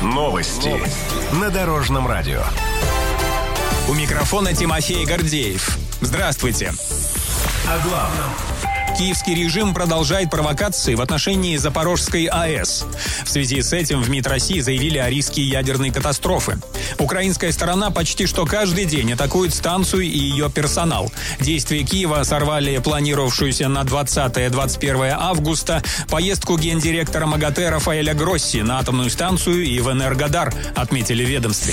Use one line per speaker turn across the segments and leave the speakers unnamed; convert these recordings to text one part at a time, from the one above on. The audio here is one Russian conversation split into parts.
Новости на Дорожном радио.
У микрофона Тимофей Гордеев. Здравствуйте.
О главном.
Киевский режим продолжает провокации в отношении Запорожской АЭС. В связи с этим в МИД России заявили о риске ядерной катастрофы. Украинская сторона почти что каждый день атакует станцию и ее персонал. Действия Киева сорвали планировавшуюся на 20-21 августа поездку гендиректора МАГАТЭ Рафаэля Гросси на атомную станцию и в Энергодар, отметили в ведомстве.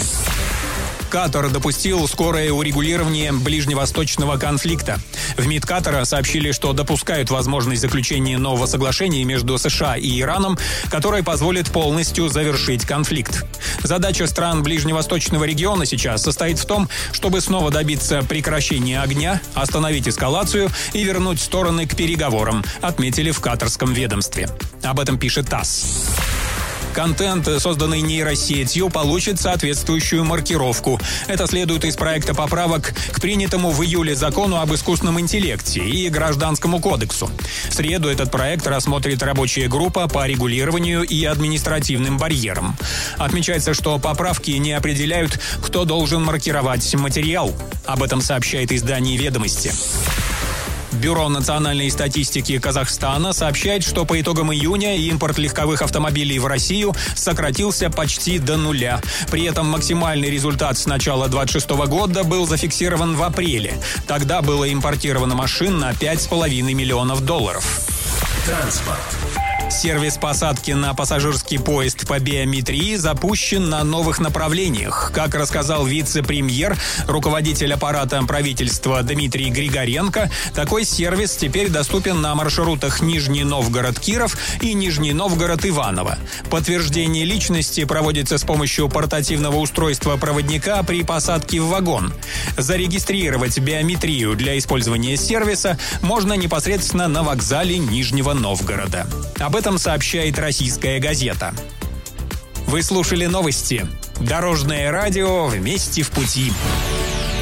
Катар допустил скорое урегулирование ближневосточного конфликта. В МИД Катара сообщили, что допускают возможность заключения нового соглашения между США и Ираном, которое позволит полностью завершить конфликт. Задача стран ближневосточного региона сейчас состоит в том, чтобы снова добиться прекращения огня, остановить эскалацию и вернуть стороны к переговорам, отметили в катарском ведомстве. Об этом пишет ТАСС. Контент, созданный нейросетью, получит соответствующую маркировку. Это следует из проекта поправок к принятому в июле закону об искусственном интеллекте и Гражданскому кодексу. В среду этот проект рассмотрит рабочая группа по регулированию и административным барьерам. Отмечается, что поправки не определяют, кто должен маркировать материал. Об этом сообщает издание «Ведомости». Бюро национальной статистики Казахстана сообщает, что по итогам июня импорт легковых автомобилей в Россию сократился почти до нуля. При этом максимальный результат с начала 2026 года был зафиксирован в апреле. Тогда было импортировано машин на $5,5 миллионов.
Транспорт.
Сервис посадки на пассажирский поезд по биометрии запущен на новых направлениях. Как рассказал вице-премьер, руководитель аппарата правительства Дмитрий Григоренко, такой сервис теперь доступен на маршрутах Нижний Новгород-Киров и Нижний Новгород-Иваново. Подтверждение личности проводится с помощью портативного устройства проводника при посадке в вагон. Зарегистрировать биометрию для использования сервиса можно непосредственно на вокзале Нижнего Новгорода. Об этом сообщает «Российская газета». Вы слушали новости. Дорожное радио «Вместе в пути».